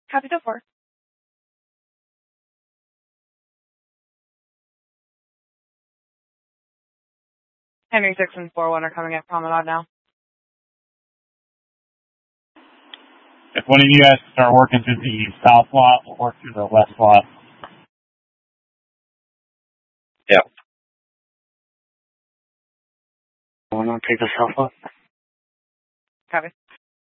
Copy to 4. Henry 6 and 4-1 are coming at Promenade now. If one of you guys start working through the south lot, we'll work through the west lot. Yeah. I want to take the south lot. Copy.